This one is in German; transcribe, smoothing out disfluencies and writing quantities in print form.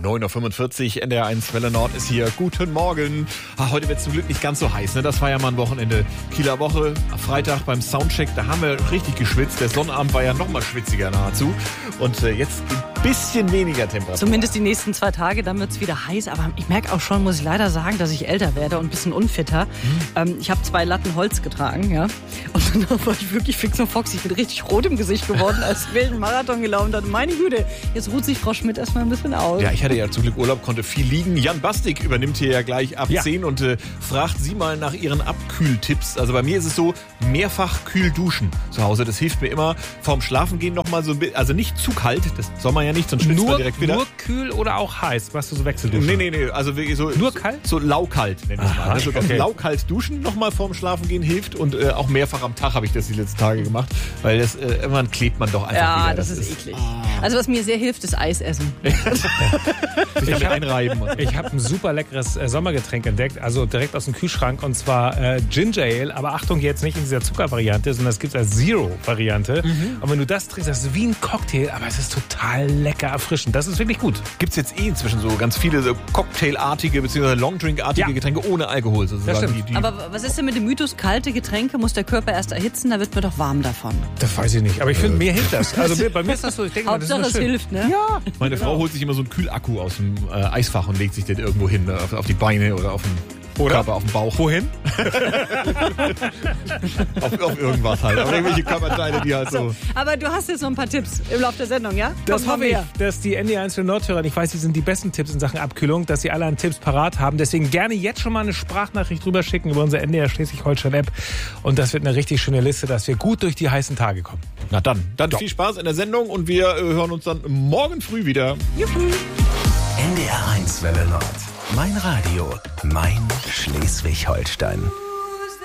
9.45 Uhr, NDR1 Welle Nord ist hier. Guten Morgen. Heute wird es zum Glück nicht ganz so heiß, ne? Das war ja mal ein Wochenende. Kieler Woche, Freitag beim Soundcheck, da haben wir richtig geschwitzt. Der Sonnabend war ja noch mal schwitziger nahezu. Und jetzt ein bisschen weniger Temperatur. Zumindest die nächsten 2 Tage, dann wird es wieder heiß. Aber ich merke auch schon, muss ich leider sagen, dass ich älter werde und ein bisschen unfitter. Ich habe 2 Latten Holz getragen, ja. Und dann war ich wirklich fix und foxy. Ich bin richtig rot im Gesicht geworden, als ich einen Marathon gelaufen habe. Meine Güte, jetzt ruht sich Frau Schmidt erstmal ein bisschen aus. Ja, ich hatte ja zum Glück Urlaub, konnte viel liegen. Jan Bastik übernimmt hier ja gleich ab 10 und fragt Sie mal nach Ihren Abkühltipps. Also bei mir ist es so, mehrfach kühl duschen zu Hause. Das hilft mir immer vorm Schlafengehen nochmal so ein bisschen, also nicht zu kalt, das soll man ja nicht, sonst schwitzt man direkt wieder. Nur kühl oder auch heiß? Machst du so Wechselduschen? Nee, also wirklich so. Nur kalt? So laukalt, nennen wir es mal. Also okay. Laukalt duschen nochmal vorm Schlafengehen hilft und auch mehrfach am Tag habe ich das die letzten Tage gemacht, weil das irgendwann klebt man doch einfach wieder. Ja, das ist eklig. Also was mir sehr hilft, ist Eis essen. Sich einreiben. Ich habe ein super leckeres Sommergetränk entdeckt, also direkt aus dem Kühlschrank, und zwar Ginger Ale, aber Achtung, jetzt nicht in dieser Zuckervariante, sondern es gibt als Zero-Variante. Und wenn du das trinkst, das ist wie ein Cocktail, aber es ist total lecker erfrischend. Das ist wirklich gut. Gibt es jetzt inzwischen so ganz viele so Cocktailartige bzw. Longdrink-artige Getränke ohne Alkohol sozusagen. Aber was ist denn mit dem Mythos, kalte Getränke muss der Körper erst erhitzen, da wird man doch warm davon. Das weiß ich nicht, aber ich finde, mir hilft das. Also bei mir ist das so, ich denke mal, das ist Hauptsache es hilft, ne? Ja. Meine Frau holt sich immer so einen Kühlakku aus dem Eisfach und legt sich den irgendwo hin, auf die Beine oder auf den Körper, auf den Bauch. Wohin? auf irgendwas halt. Auf irgendwelche Körperteile, die halt so. Aber du hast jetzt noch ein paar Tipps im Laufe der Sendung, ja? Das hoffe ich, dass die NDR1 für Nordhörer, ich weiß, die sind die besten Tipps in Sachen Abkühlung, dass sie alle an Tipps parat haben. Deswegen gerne jetzt schon mal eine Sprachnachricht drüber schicken über unsere NDR Schleswig-Holstein-App. Und das wird eine richtig schöne Liste, dass wir gut durch die heißen Tage kommen. Na dann viel Spaß in der Sendung und wir hören uns dann morgen früh wieder. Juhu. NDR1 Welle Nord. Mein Radio, mein Schleswig-Holstein.